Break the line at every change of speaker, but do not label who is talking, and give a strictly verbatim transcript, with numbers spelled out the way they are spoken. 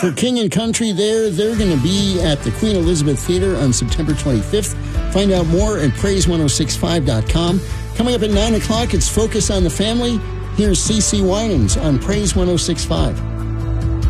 for King and Country there, they're going to be at the Queen Elizabeth Theater on September twenty-fifth. Find out more at praise ten sixty-five dot com. Coming up at nine o'clock, it's Focus on the Family. Here's C C Winans on Praise ten sixty-five.